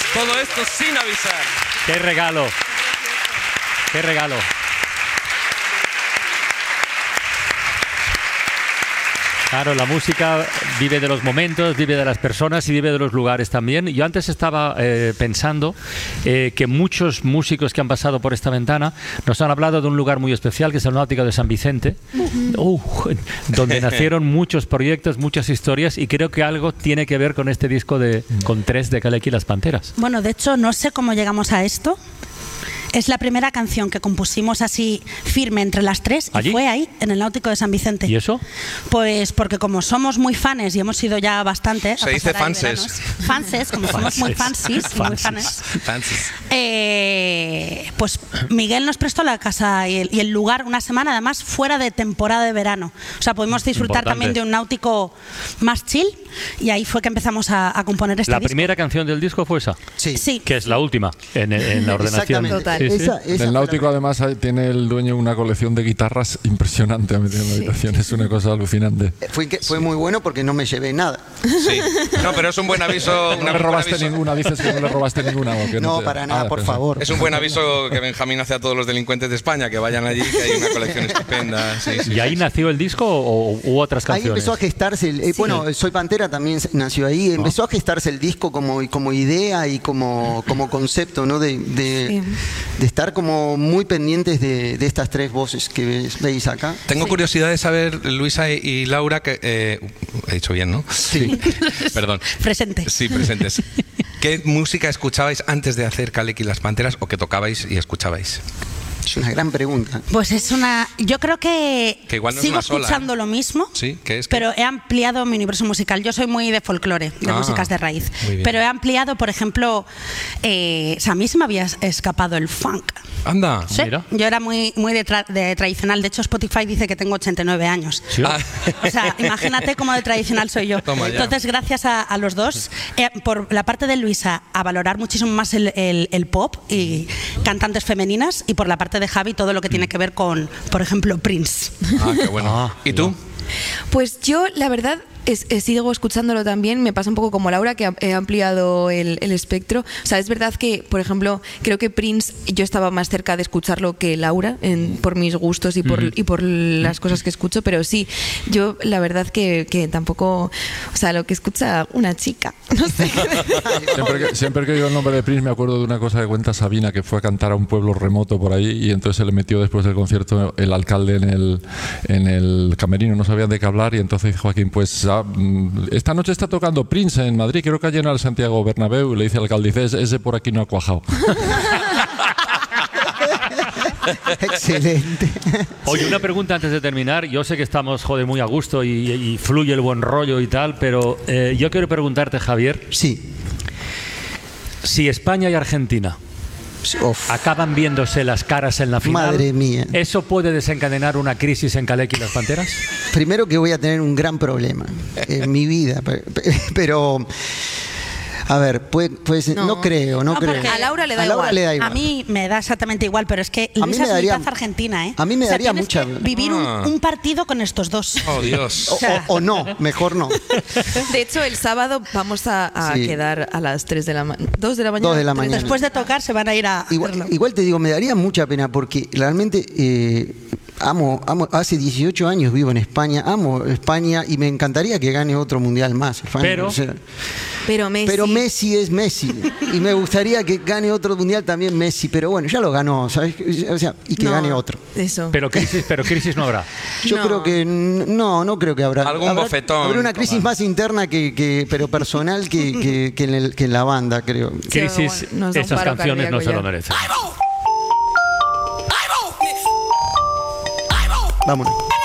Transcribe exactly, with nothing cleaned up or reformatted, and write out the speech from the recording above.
Todo esto sin avisar. ¡Qué regalo! ¡Qué regalo! Claro, la música vive de los momentos, vive de las personas y vive de los lugares también. Yo antes estaba eh, pensando eh, que muchos músicos que han pasado por esta ventana nos han hablado de un lugar muy especial, que es el Náutico de San Vicente, uh, donde nacieron muchos proyectos, muchas historias, y creo que algo tiene que ver con este disco de con tres de Kaleki y las Panteras. Bueno, de hecho, no sé cómo llegamos a esto. Es la primera canción que compusimos así firme entre las tres y ¿Allí? fue ahí, en el Náutico de San Vicente. ¿Y eso? Pues porque como somos muy fanes y hemos sido ya bastante... Se dice fanses. Fanses, como somos muy fancies y muy fanes. Fancies. Eh, pues Miguel nos prestó la casa y el, y el lugar una semana, además fuera de temporada de verano. O sea, pudimos disfrutar Importante. también de un náutico más chill y ahí fue que empezamos a, a componer este La disco. primera canción del disco fue esa, Sí. Sí. que es la última en, en la ordenación. Exactamente. Total. Sí, sí. Esa- esa En fue el la Náutico además hay- tiene el dueño una colección de guitarras impresionante, ha metido en la habitación, es una cosa alucinante. Fue, que- fue muy bueno porque no me llevé nada. Sí. No, pero es un buen aviso. No una- le un buen robaste aviso. ninguna, dices que no le robaste ninguna. ¿O que No, te- para nada, Ah, por pensaba. favor. Es un buen aviso que Benjamín hace a todos los delincuentes de España, que vayan allí, que hay una colección estupenda. Sí, sí, ¿Y ahí sí. nació el disco o u otras Ahí canciones? empezó a gestarse, el, eh, bueno, Soy Pantera también se- nació ahí, empezó a gestarse el disco como, como idea y como, como concepto, ¿no? De, de, Sí. de estar como muy pendientes de, de estas tres voces que ves- veis acá. Tengo curiosidad de saber, Luisa y, y Laura, que eh, he dicho bien, ¿no? Sí. Perdón. Presente. Sí, presentes. ¿Qué música escuchabais antes de hacer Kaleki y las Panteras o que tocabais y escuchabais? Es una gran pregunta. Pues es una... Yo creo que, Que igual no es sigo una sola, escuchando ¿eh? lo mismo, Sí, ¿qué es? ¿Qué? pero he ampliado mi universo musical. Yo soy muy de folclore, de Ah, músicas de raíz. muy bien. Pero he ampliado, por ejemplo, eh, o sea, a mí se me había escapado el funk. Anda. Sí, Mira. yo era muy, muy de, tra- de tradicional. De hecho, Spotify dice que tengo ochenta y nueve años. ¿Sí? Ah. O sea, imagínate cómo de tradicional soy yo. Toma ya. Entonces, gracias a, a los dos, eh, por la parte de Luisa, a valorar muchísimo más el, el- el pop y cantantes femeninas, y por la parte de Javi, todo lo que tiene que ver con, por ejemplo, Prince. Ah, qué bueno. Ah, ¿Y tú? Pues yo, la verdad, es, es- sigo escuchándolo también. Me pasa un poco como Laura, que ha- he ampliado el, el espectro. O sea, es verdad que, por ejemplo, creo que Prince, yo estaba más cerca de escucharlo que Laura, en- por mis gustos y por, y por las cosas que escucho, pero sí, yo la verdad que, que tampoco, o sea, lo que escucha una chica, no sé. Siempre que, siempre que oigo el nombre de Prince me acuerdo de una cosa que cuenta Sabina, que fue a cantar a un pueblo remoto por ahí y entonces se le metió después del concierto el alcalde en el, en el camerino, no sabían de qué hablar y entonces dice Joaquín, pues ah, mm, esta noche está tocando Prince en Madrid, creo que ha llenado el Santiago Bernabéu y le dice al alcalde, dice, ese, ese por aquí no ha cuajado. Excelente. Oye, una pregunta antes de terminar. Yo sé que estamos, joder, muy a gusto y, y fluye el buen rollo y tal, pero eh, yo quiero preguntarte, Javier, Sí. si España y Argentina Uf. acaban viéndose las caras en la final, Madre mía. ¿eso puede desencadenar una crisis en Kaleki y las Panteras? Primero que voy a tener un gran problema en mi vida, pe- pe- pero a ver, pues, pues no. No. creo, no, No, creo. porque a Laura le da A Laura igual. le da igual. A mí me da exactamente igual, pero es que A mí Luisa me es daría- mitad argentina, ¿eh? a mí me O sea, daría tienes mucha- que vivir un, Ah. un partido con estos dos. Oh, Dios. O, o sea- o- o no, mejor no. De hecho, el sábado vamos a, a Sí. quedar a las tres de la mañana. dos de la mañana. Dos de la tres mañana. Después de tocar se van a ir a Igual, verlo. igual te digo, me daría mucha pena porque realmente eh, amo, amo, hace dieciocho años vivo en España, amo España y me encantaría que gane otro mundial más. España, Pero- o sea, Pero Messi. pero Messi es Messi y me gustaría que gane otro mundial también Messi, pero bueno, ya lo ganó, ¿sabes? O sea, y que No, gane otro. Eso. Pero crisis, pero crisis no habrá. Yo No. creo que n- no, no creo que habrá. Algún habrá, bofetón, habrá una crisis Tomás. más interna que, que- pero personal que, que, que en el- que en la banda, creo. Sí, Crisis, bueno, nos da un esas paro canciones no cardíaco se lo ya. merecen. Vámonos.